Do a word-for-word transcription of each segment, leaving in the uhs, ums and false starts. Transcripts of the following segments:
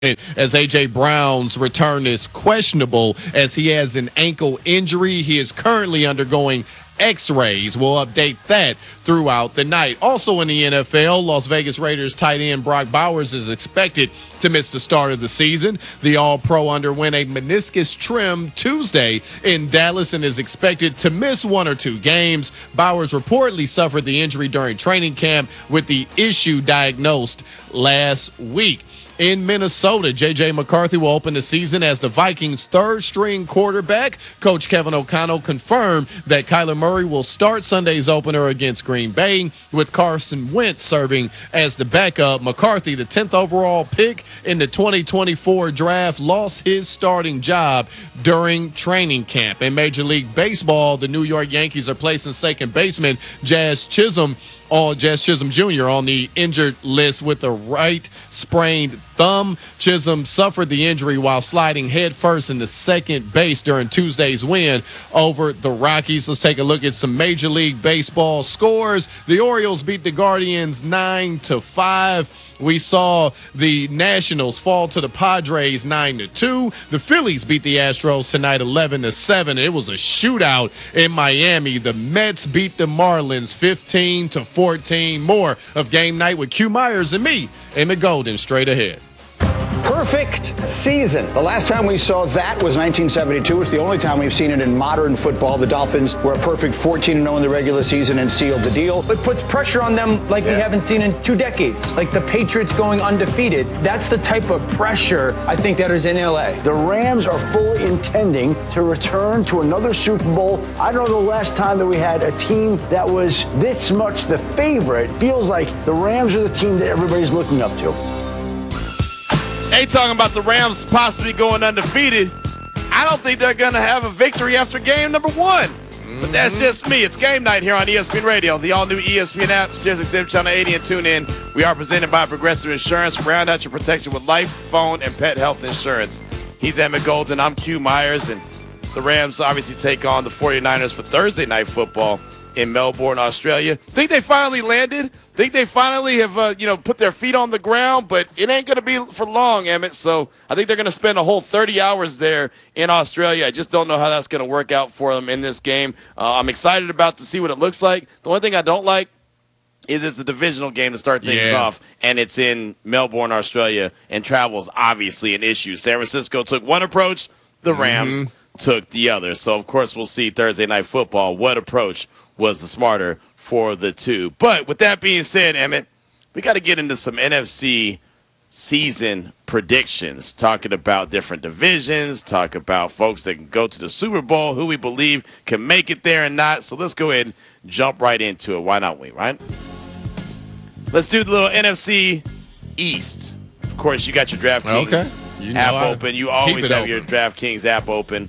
as A J. Brown's return is questionable as he has an ankle injury. He is currently undergoing X-rays. We'll update that throughout the night. Also in the N F L, Las Vegas Raiders tight end Brock Bowers is expected to miss the start of the season. The All-Pro underwent a meniscus trim Tuesday in Dallas and is expected to miss one or two games. Bowers reportedly suffered the injury during training camp with the issue diagnosed last week. In Minnesota, J J. McCarthy will open the season as the Vikings' third-string quarterback. Coach Kevin O'Connell confirmed that Kyler Murray will start Sunday's opener against Green Bay, with Carson Wentz serving as the backup. McCarthy, the tenth overall pick in the twenty twenty-four draft, lost his starting job during training camp. In Major League Baseball, the New York Yankees are placing second baseman Jazz Chisholm All Jazz Chisholm Junior on the injured list with a right sprained thumb. Chisholm suffered the injury while sliding headfirst into second base during Tuesday's win over the Rockies. Let's take a look at some Major League Baseball scores. The Orioles beat the Guardians nine to five. We saw the Nationals fall to the Padres nine to two. The Phillies beat the Astros tonight eleven to seven. It was a shootout in Miami. The Mets beat the Marlins fifteen to fourteen. More of Game Night with Q Myers and me, Emmett Golden, straight ahead. Perfect season. The last time we saw that was nineteen seventy-two. It's the only time we've seen it in modern football. The Dolphins were a perfect fourteen and oh in the regular season and sealed the deal. It puts pressure on them like yeah. we haven't seen in two decades. Like the Patriots going undefeated. That's the type of pressure I think that is in L A. The Rams are fully intending to return to another Super Bowl. I don't know the last time that we had a team that was this much the favorite. Feels like the Rams are the team that everybody's looking up to. They talking about the Rams possibly going undefeated. I don't think they're going to have a victory after game number one. Mm-hmm. But that's just me. It's Game Night here on E S P N Radio, the all-new E S P N app, Sirius X M Channel eighty, and tune in. We are presented by Progressive Insurance. Round out your protection with life, phone, and pet health insurance. He's Emmett Golden. I'm Q Myers. And the Rams obviously take on the 49ers for Thursday Night Football in Melbourne, Australia. Think they finally landed? Think they finally have, uh, you know, put their feet on the ground? But it ain't going to be for long, Emmett. So I think they're going to spend a whole thirty hours there in Australia. I just don't know how that's going to work out for them in this game. Uh, I'm excited about to see what it looks like. The one thing I don't like is it's a divisional game to start things yeah. off, and it's in Melbourne, Australia, and travel is obviously an issue. San Francisco took one approach. The Rams mm-hmm. took the other. So, of course, we'll see Thursday Night Football. What approach was the smarter for the two? But with that being said, Emmett, we got to get into some N F C season predictions, talking about different divisions, talk about folks that can go to the Super Bowl, who we believe can make it there and not. So let's go ahead and jump right into it. Why not we, right? Let's do the little N F C East. Of course, you got your DraftKings okay. you know app open. You always have open. your DraftKings app open.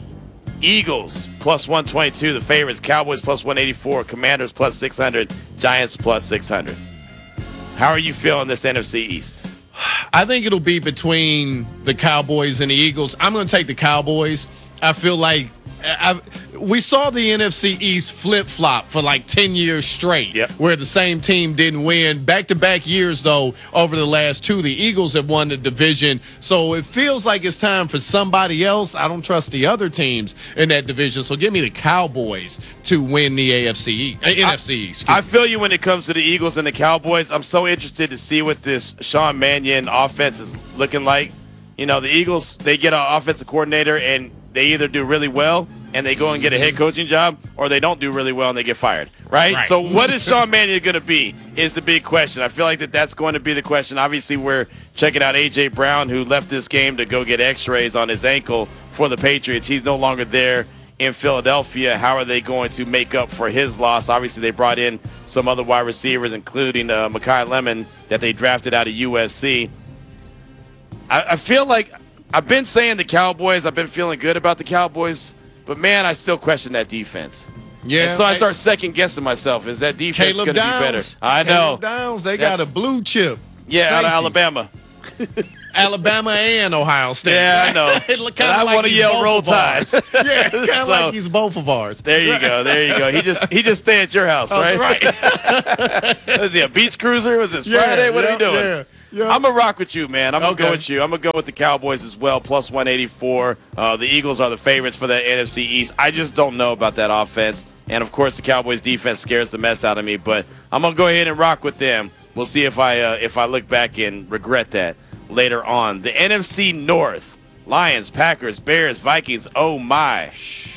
Eagles plus one twenty-two, the favorites. Cowboys plus one eighty-four, Commanders plus six hundred, Giants plus six hundred. How are you feeling this N F C East? I think it'll be between the Cowboys and the Eagles. I'm going to take the Cowboys. I feel like I, we saw the N F C East flip-flop for like ten years straight, yep. where the same team didn't win. Back-to-back years, though, over the last two, the Eagles have won the division. So it feels like it's time for somebody else. I don't trust the other teams in that division. So give me the Cowboys to win the A F C, uh, N F C East. I feel you when it comes to the Eagles and the Cowboys. I'm so interested to see what this Sean Mannion offense is looking like. You know, the Eagles, they get an offensive coordinator, and they either do really well and they go and get a head coaching job, or they don't do really well and they get fired, right? right. So what is Sean Mannion going to be is the big question. I feel like that that's going to be the question. Obviously, we're checking out A J. Brown, who left this game to go get x-rays on his ankle for the Patriots. He's no longer there in Philadelphia. How are they going to make up for his loss? Obviously, they brought in some other wide receivers, including uh, Mekhi Lemon, that they drafted out of U S C. I, I feel like I've been saying the Cowboys. I've been feeling good about the Cowboys. But, man, I still question that defense. Yeah. And so I start second-guessing myself. Is that defense going to be better? I know. Caleb Downs, they got a blue chip. Yeah, safety. Out of Alabama. Alabama and Ohio State. Yeah, I know. It and I like want to yell Roll Tide. Yeah, kind of so, like he's both of ours. There you go. There you go. He just he just stay at your house, right? That's right. Is he a beach cruiser? Was it yeah, Friday? What yeah, are you doing? Yeah. Yeah. I'm going to rock with you, man. I'm going to Okay. go with you. I'm going to go with the Cowboys as well, plus one eighty-four. Uh, the Eagles are the favorites for the N F C East. I just don't know about that offense. And, of course, the Cowboys defense scares the mess out of me. But I'm going to go ahead and rock with them. We'll see if I uh, if I look back and regret that later on. The N F C North, Lions, Packers, Bears, Vikings, oh, my.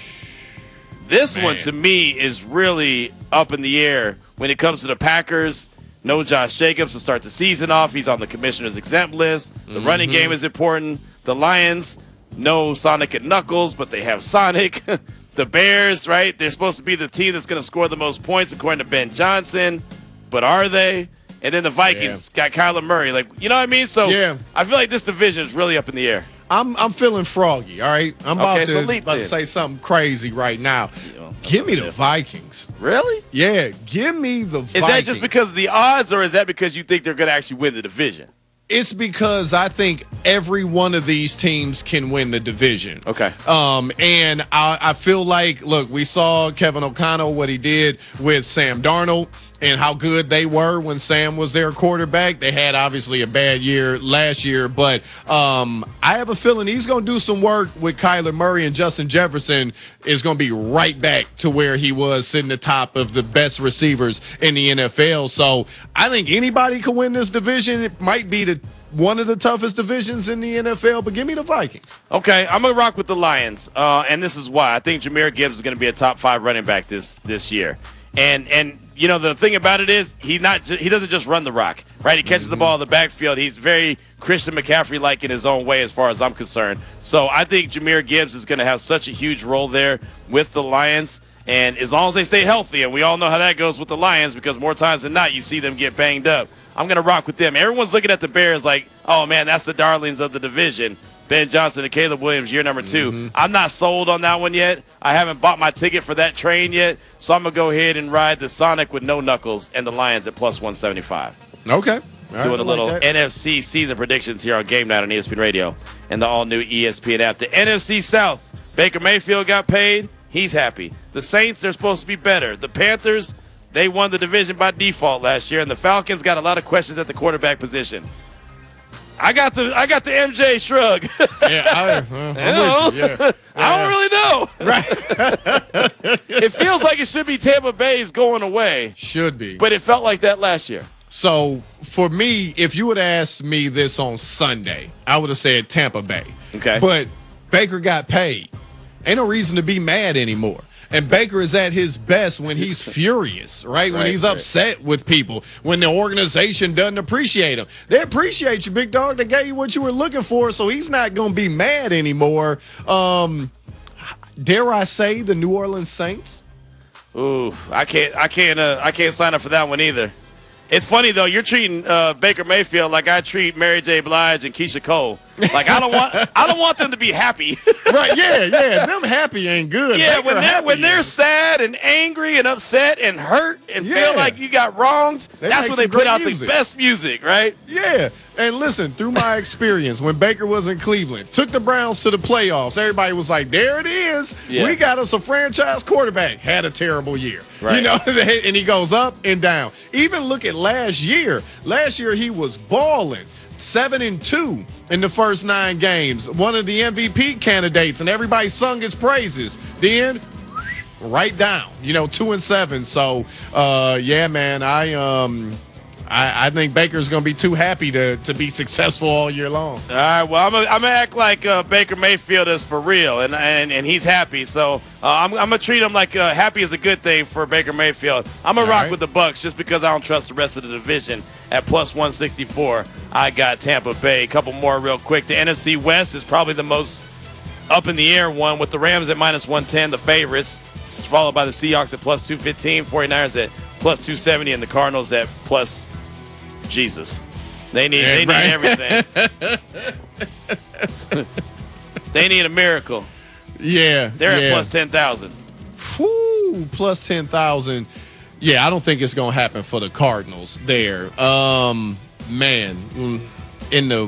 This Man. one, to me, is really up in the air when it comes to the Packers. No Josh Jacobs to start the season off. He's on the commissioner's exempt list. The Mm-hmm. running game is important. The Lions, no Sonic and Knuckles, but they have Sonic. The Bears, right? They're supposed to be the team that's going to score the most points according to Ben Johnson. But are they? And then the Vikings got Kyler Murray. Like, you know what I mean? So Yeah. I feel like this division is really up in the air. I'm I'm feeling froggy. All right, I'm about, Okay, to, so leap about to then. say something crazy right now. know, Give me the different. Vikings. Really? Yeah, give me the Vikings. Is that just because of the odds, or is that because you think they're going to actually win the division? It's because I think every one of these teams can win the division. Okay. Um, and I, I feel like, look, we saw Kevin O'Connell, what he did with Sam Darnold and how good they were when Sam was their quarterback. They had obviously a bad year last year, but um, I have a feeling he's going to do some work with Kyler Murray, and Justin Jefferson is going to be right back to where he was, sitting atop of the best receivers in the N F L. So I think anybody can win this division. It might be the one of the toughest divisions in the N F L, but give me the Vikings. Okay, I'm gonna rock with the Lions, uh, and this is why I think Jahmyr Gibbs is gonna be a top five running back this this year. And and you know the thing about it is he not ju- he doesn't just run the rock, right? He catches the ball in the backfield. He's very Christian McCaffrey like in his own way, as far as I'm concerned. So I think Jahmyr Gibbs is gonna have such a huge role there with the Lions. And as long as they stay healthy, and we all know how that goes with the Lions, because more times than not you see them get banged up. I'm going to rock with them. Everyone's looking at the Bears like, oh, man, that's the darlings of the division. Ben Johnson and Caleb Williams, year number two. Mm-hmm. I'm not sold on that one yet. I haven't bought my ticket for that train yet. So I'm going to go ahead and ride the Sonic with no Knuckles and the Lions at plus one seventy-five. Okay. All right, Doing I a like little that. N F C season predictions here on Game Night on E S P N Radio and the all-new E S P N app. The N F C South, Baker Mayfield got paid. He's happy. The Saints, they're supposed to be better. The Panthers, they won the division by default last year, and the Falcons got a lot of questions at the quarterback position. I got the I got the M J shrug. Yeah, I, uh, I'm with you, yeah. I don't really know. Right. It feels like it should be Tampa Bay's going away, Should be. but it felt like that last year. So for me, if you would ask me this on Sunday, I would have said Tampa Bay. Okay. But Baker got paid. Ain't no reason to be mad anymore. And Baker is at his best when he's furious, right? When Right, he's right. upset with people, when the organization doesn't appreciate him. They appreciate you, big dog. They gave you what you were looking for, so he's not going to be mad anymore. Um, dare I say the New Orleans Saints? Ooh, I can't, I can't, uh, I can't sign up for that one either. It's funny though. You're treating uh, Baker Mayfield like I treat Mary J. Blige and Keisha Cole. Like I don't want, I don't want them to be happy. Right, yeah, yeah. Them happy ain't good. Yeah, Baker when they're happy when they're is- sad and angry and upset and hurt and Yeah. feel like you got wronged, They that's make when they some put great out music. the best music, right? Yeah, and listen, through my experience, when Baker was in Cleveland, took the Browns to the playoffs, everybody was like, there it is. Yeah. We got us a franchise quarterback. Had a terrible year. Right. You know, and he goes up and down. Even look at last year. Last year, he was balling. Seven and two in the first nine games. One of the M V P candidates, and everybody sung his praises. Then right down, you know, two and seven. So, uh, yeah, man, I um, I, I think Baker's gonna be too happy to to be successful all year long. All right, well, I'm gonna I'm gonna act like uh, Baker Mayfield is for real, and and, and he's happy. So uh, I'm I'm gonna treat him like uh, happy is a good thing for Baker Mayfield. I'm gonna All rock right. with the Bucks just because I don't trust the rest of the division. At plus one sixty-four, I got Tampa Bay. A couple more real quick. The N F C West is probably the most up in the air one, with the Rams at minus one ten, the favorites, followed by the Seahawks at plus two fifteen, 49ers at plus two seventy, and the Cardinals at plus Jesus. They need Yeah, they right. need everything. They need a miracle. Yeah, They're yeah. at plus ten thousand. Whew, plus ten thousand. Yeah, I don't think it's going to happen for the Cardinals there. Um, man, mm, in the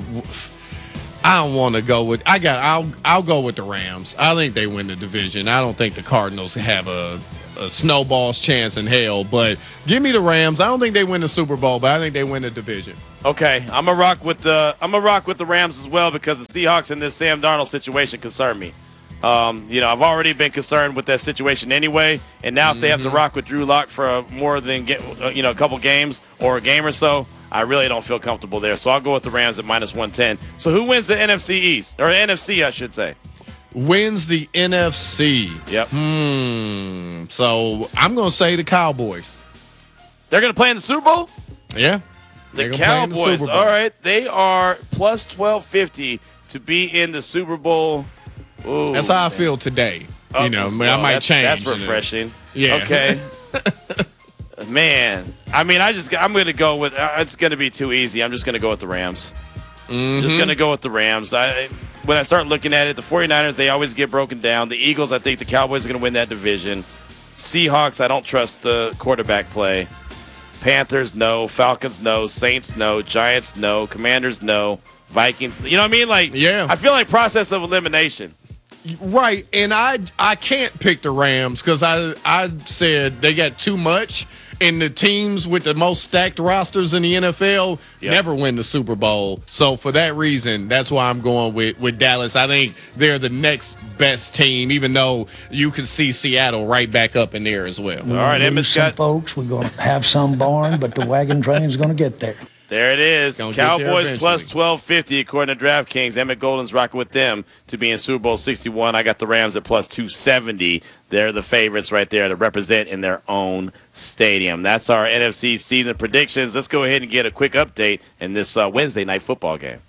I don't want to go with I got I'll I'll go with the Rams. I think they win the division. I don't think the Cardinals have a, a snowball's chance in hell, but give me the Rams. I don't think they win the Super Bowl, but I think they win the division. Okay, I'm gonna rock with the I'm gonna rock with the Rams as well because the Seahawks in this Sam Darnold situation concern me. Um, you know, I've already been concerned with that situation anyway, and now if they have to rock with Drew Lock for more than get uh, you know a couple games or a game or so, I really don't feel comfortable there. So I'll go with the Rams at minus one ten. So who wins the N F C East or N F C, I should say? Wins the N F C. Yep. Hmm. So I'm gonna say the Cowboys. They're gonna play in the Super Bowl. Yeah. The Cowboys. The all right, they are plus twelve fifty to be in the Super Bowl. Ooh, that's how I feel today. Oh, you know, I, mean, no, I might that's, change. That's refreshing. Yeah. Okay. Man, I mean, I just I'm going to go with. Uh, it's going to be too easy. I'm just going to go with the Rams. Mm-hmm. Just going to go with the Rams. I when I start looking at it, the 49ers, they always get broken down. The Eagles, I think the Cowboys are going to win that division. Seahawks, I don't trust the quarterback play. Panthers, no. Falcons, no. Saints, no. Giants, no. Commanders, no. Vikings, you know what I mean? Like, yeah. I feel like process of elimination. Right, and I I can't pick the Rams because I I said they got too much, and the teams with the most stacked rosters in the N F L yep. never win the Super Bowl. So for that reason, that's why I'm going with, with Dallas. I think they're the next best team, even though you can see Seattle right back up in there as well. All right, Emmett's got folks. We're going to have some barn, but the wagon train's going to get there. There it is. Cowboys plus twelve fifty according to DraftKings. Emmett Golden's rocking with them to be in Super Bowl sixty-one. I got the Rams at plus two seventy. They're the favorites right there to represent in their own stadium. That's our N F C season predictions. Let's go ahead and get a quick update in this uh, Wednesday night football game.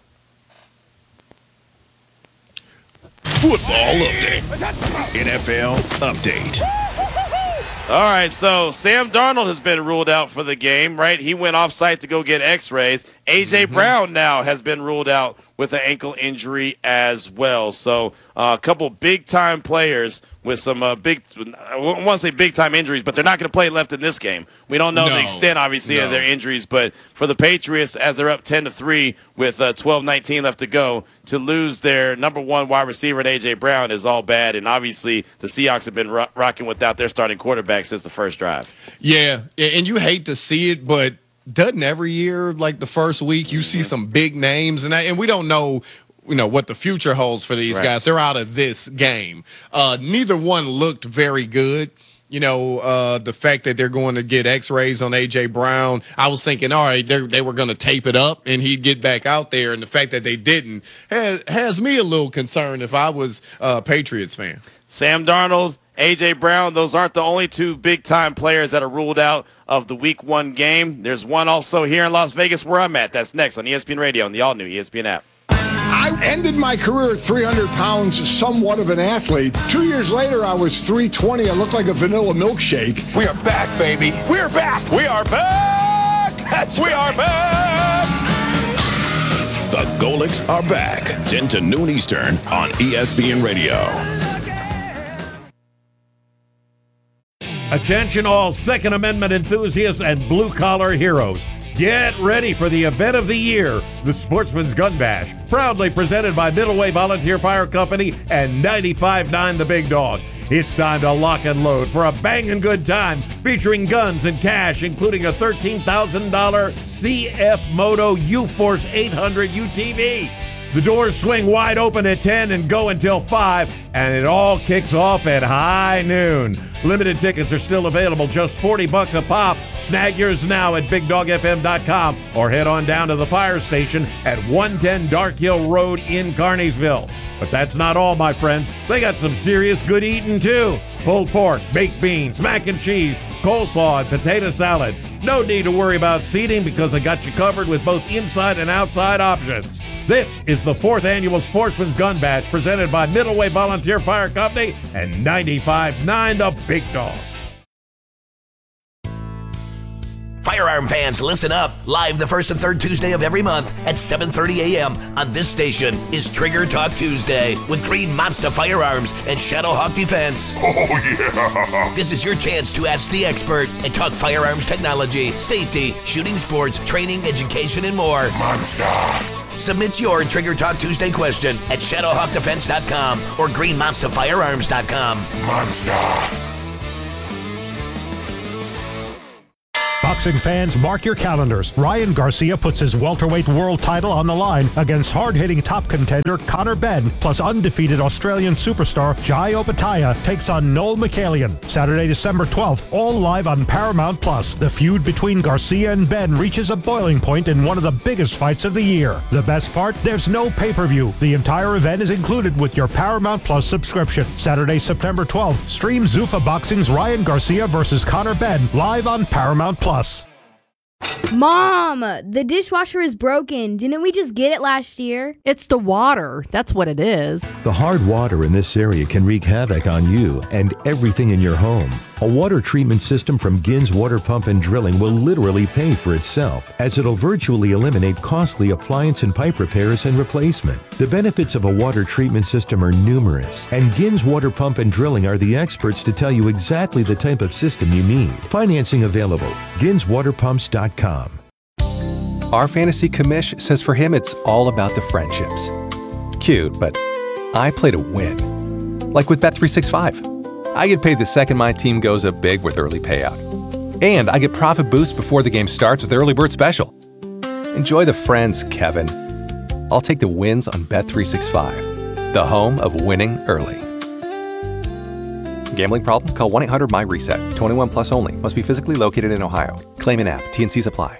Football update. N F L update. All right, so Sam Darnold has been ruled out for the game, right? He went off-site to go get x-rays. A J. Mm-hmm. Brown now has been ruled out with an ankle injury as well. So uh, a couple big-time players with some uh, big – I won't want to say big-time injuries, but they're not going to play left in this game. We don't know no. the extent, obviously, no. of their injuries. But for the Patriots, as they're up ten to three with uh, twelve nineteen left to go, to lose their number one wide receiver in A J. Brown is all bad. And obviously the Seahawks have been ro- rocking without their starting quarterback since the first drive. Yeah, and you hate to see it, but doesn't every year, like the first week, you see some big names, and I, and we don't know, you know, what the future holds for these right. guys. They're out of this game. Uh, neither one looked very good. You know, uh, the fact that they're going to get x-rays on A J. Brown, I was thinking, all right, they were going to tape it up and he'd get back out there. And the fact that they didn't has, has me a little concerned if I was a Patriots fan. Sam Darnold, A J. Brown, those aren't the only two big-time players that are ruled out of the week one game. There's one also here in Las Vegas where I'm at. That's next on E S P N Radio and the all-new E S P N app. I ended my career at three hundred pounds, somewhat of an athlete. Two years later, I was three twenty. I looked like a vanilla milkshake. We are back, baby. We're back. We are back. That's we are back. The Golics are back. ten to noon Eastern on E S P N Radio. Attention all Second Amendment enthusiasts and blue-collar heroes. Get ready for the event of the year, the Sportsman's Gun Bash, proudly presented by Middleway Volunteer Fire Company and ninety-five point nine The Big Dog. It's time to lock and load for a banging good time featuring guns and cash, including a thirteen thousand dollars C F Moto U-Force eight hundred U T V. The doors swing wide open at ten and go until five, and it all kicks off at high noon. Limited tickets are still available, just forty bucks a pop. Snag yours now at big dog f m dot com or head on down to the fire station at one ten Dark Hill Road in Carneysville. But that's not all, my friends. They got some serious good eating, too. Pulled pork, baked beans, mac and cheese, coleslaw, and potato salad. No need to worry about seating because they got you covered with both inside and outside options. This is the fourth annual Sportsman's Gun Bash presented by Middleway Volunteer Fire Company and ninety-five point nine The Big Dog. Firearm fans, listen up. Live the first and third Tuesday of every month at seven thirty a.m. on this station is Trigger Talk Tuesday with Green Monster Firearms and Shadowhawk Defense. Oh, yeah. This is your chance to ask the expert and talk firearms technology, safety, shooting sports, training, education, and more. Monster. Submit your Trigger Talk Tuesday question at shadowhawk defense dot com or green monster firearms dot com. Monster. Fox Boxing fans, mark your calendars. Ryan Garcia puts his welterweight world title on the line against hard-hitting top contender Conor Benn, plus undefeated Australian superstar Jai Opetaia takes on Noel McCallion. Saturday, December twelfth, all live on Paramount Plus. The feud between Garcia and Benn reaches a boiling point in one of the biggest fights of the year. The best part? There's no pay-per-view. The entire event is included with your Paramount Plus subscription. Saturday, September twelfth, stream Zuffa Boxing's Ryan Garcia versus Conor Benn live on Paramount Plus. Mom, the dishwasher is broken. Didn't we just get it last year? It's the water. That's what it is. The hard water in this area can wreak havoc on you and everything in your home. A water treatment system from Gins Water Pump and Drilling will literally pay for itself, as it'll virtually eliminate costly appliance and pipe repairs and replacement. The benefits of a water treatment system are numerous, and Gins Water Pump and Drilling are the experts to tell you exactly the type of system you need. Financing available. Gins Water Pumps dot com. Our fantasy commish says for him it's all about the friendships. Cute, but I play to win. Like with Bet three sixty-five. I get paid the second my team goes up big with early payout. And I get profit boost before the game starts with Early Bird Special. Enjoy the friends, Kevin. I'll take the wins on Bet three sixty-five, the home of winning early. Gambling problem? Call one eight hundred M Y reset. twenty-one plus only. Must be physically located in Ohio. Claim in app. T and Cs apply.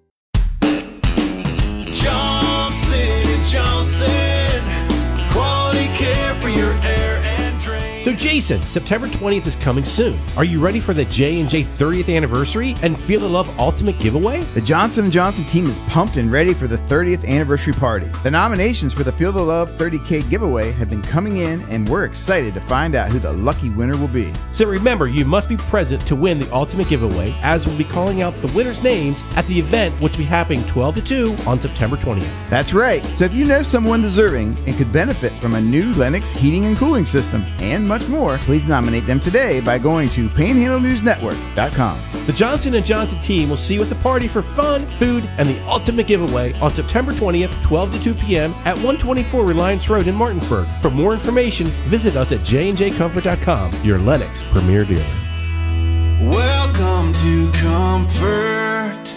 Johnson and Johnson, quality care for your air and drain. So Jason, September twentieth is coming soon. Are you ready for the J and J thirtieth anniversary and Feel the Love Ultimate Giveaway? The Johnson and Johnson team is pumped and ready for the thirtieth anniversary party. The nominations for the Feel the Love thirty K giveaway have been coming in, and we're excited to find out who the lucky winner will be. So remember, you must be present to win the ultimate giveaway, as we'll be calling out the winners' names at the event, which will be happening twelve to two on September twentieth. That's right. So if you know someone deserving and could benefit from a new Lennox heating and cooling system and much more, please nominate them today by going to panhandle news network dot com. The Johnson and Johnson team will see you at the party for fun, food, and the ultimate giveaway on September twentieth, twelve to two p.m. at one twenty-four Reliance Road in Martinsburg. For more information, visit us at j and j comfort dot com, your Lennox premier dealer. Welcome to Comfort.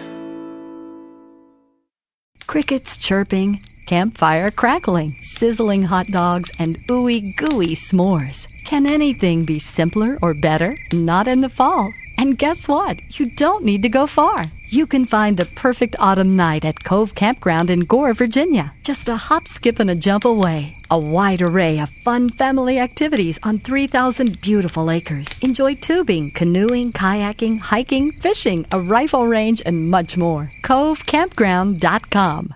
Crickets chirping, campfire crackling, sizzling hot dogs, and ooey gooey s'mores. Can anything be simpler or better? Not in the fall. And guess what? You don't need to go far. You can find the perfect autumn night at Cove Campground in Gore, Virginia. Just a hop, skip, and a jump away. A wide array of fun family activities on three thousand beautiful acres. Enjoy tubing, canoeing, kayaking, hiking, fishing, a rifle range, and much more. cove campground dot com.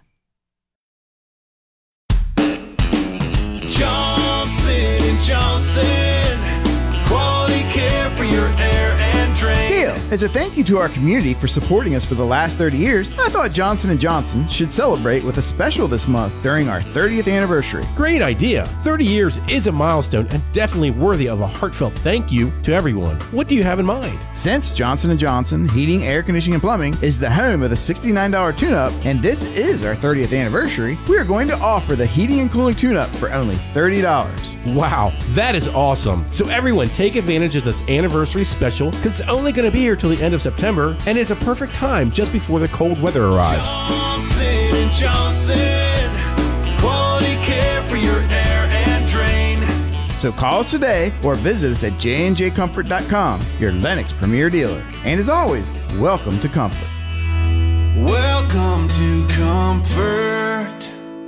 Johnson and Johnson, quality care for your air and drain. Gail, as a thank you to our community for supporting us for the last thirty years, I thought Johnson and Johnson should celebrate with a special this month during our thirtieth anniversary. Great idea. thirty years is a milestone and definitely worthy of a heartfelt thank you to everyone. What do you have in mind? Since Johnson and Johnson Heating, Air Conditioning, and Plumbing is the home of the sixty-nine dollars tune-up, and this is our thirtieth anniversary, we are going to offer the heating and cooling tune-up for only thirty dollars. Wow, that is awesome. So everyone, take advantage of this anniversary special, because it's only going to be here till the end of September, and it's a perfect time just before the cold weather arrives. Johnson and Johnson, quality care for your air and drain. So call us today or visit us at j and j comfort dot com, your Lennox premier dealer. And as always, welcome to Comfort. Welcome to Comfort.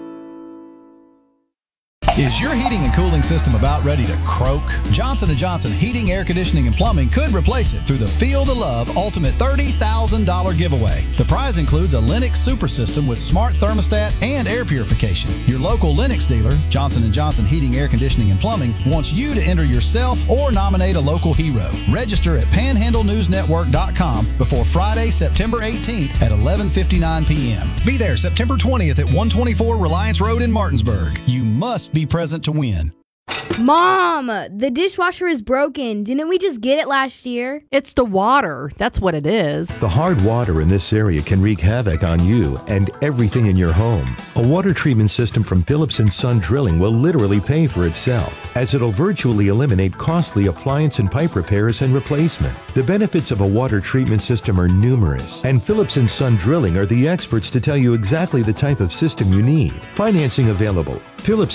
Is your heating and cooling system about ready to croak? Johnson and Johnson Heating, Air Conditioning, and Plumbing could replace it through the Feel the Love Ultimate thirty thousand dollars giveaway. The prize includes a Lennox Super System with smart thermostat and air purification. Your local Lennox dealer, Johnson and Johnson Heating, Air Conditioning, and Plumbing, wants you to enter yourself or nominate a local hero. Register at panhandle news network dot com before Friday, September eighteenth at eleven fifty-nine p.m. Be there September twentieth at one twenty-four Reliance Road in Martinsburg. You must be present to win. Mom, the dishwasher is broken. Didn't we just get it last year? It's the water. That's what it is. The hard water in this area can wreak havoc on you and everything in your home. A water treatment system from Phillips and Son Drilling will literally pay for itself, as it'll virtually eliminate costly appliance and pipe repairs and replacement. The benefits of a water treatment system are numerous, and Phillips and Son Drilling are the experts to tell you exactly the type of system you need. Financing available. Phillips